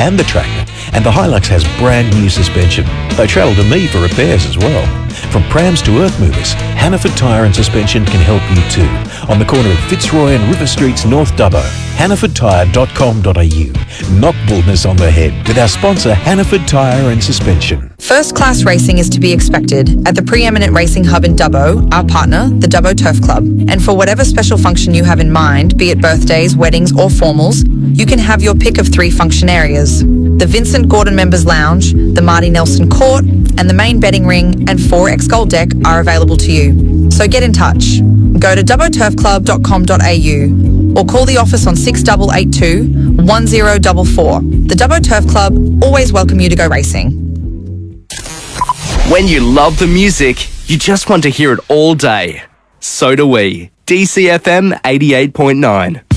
and the tractor. And the Hilux has brand new suspension. They travel to me for repairs as well. From prams to earth movers, Hannaford Tyre and Suspension can help you too. On the corner of Fitzroy and River Streets, North Dubbo. HannafordTyre.com.au. Knock boldness on the head with our sponsor Hannaford Tyre and Suspension. First class racing is to be expected at the preeminent racing hub in Dubbo, our partner, the Dubbo Turf Club. And for whatever special function you have in mind, be it birthdays, weddings or formals, you can have your pick of 3 function areas. The Vincent Gordon Members Lounge, the Marty Nelson Court, and the main betting ring and 4 X-Gold deck are available to you. So get in touch. Go to dubboturfclub.com.au or call the office on 6882 1044. The Dubbo Turf Club always welcome you to go racing. When you love the music, you just want to hear it all day. So do we. DCFM 88.9.